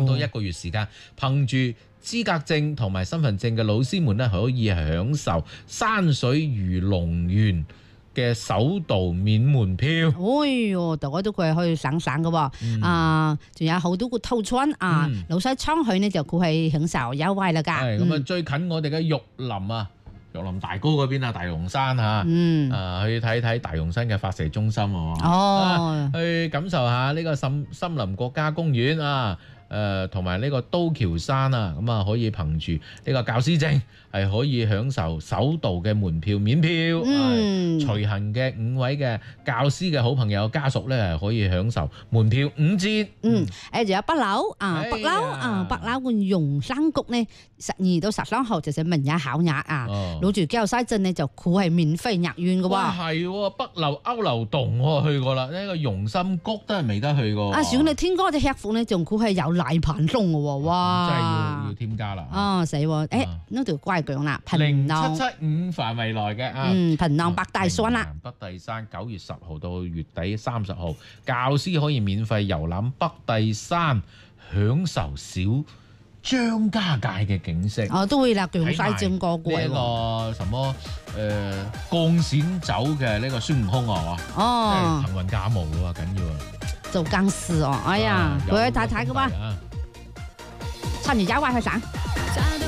唔多1個月時間，憑住資格證同埋身份證嘅老師們咧，可以享受山水魚龍園嘅首度免門票。 哎呦，大家都佢係去省嘅喎，仲有好多個套餐啊，老西倉去呢就佢係享受優惠啦㗎。 係咁啊，最近我哋嘅玉林啊，玉林大高嗰邊啊，大龍山嚇，去睇睇大龍山嘅發射中心喎，去感受下呢個森林國家公園啊。同埋呢個刀橋山啊，咁啊可以憑住呢個教師證係可以享受首度嘅門票免票。隨行嘅5位嘅教師嘅好朋友家屬咧，係可以享受門票5折。 仲有北樓啊，北樓個榕山谷呢，12到13號就是明日考額啊，攞住教師證呢就佢係免費入園嘅喎。 哇，係喎，北樓歐流洞我去過啦，呢個榕心谷都係未得去過。 如果你天哥隻吃款呢，仲佢係有禮品送嘅喎，哇！ 真係要添加啦。 死喎！呢條乖講啦 0775範圍內嘅平浪北大山啦， 北帝山9月10號到月底30號，教師可以免費遊覽北帝山，享受小張家界嘅景色。 都會啦，用曬正過過呢個什麼鋼線走嘅呢個孫悟空啊，幸運駕霧喎，緊要啊！ 做更事哦，哎呀，佢去睇睇嘅喎，趁住優惠去省。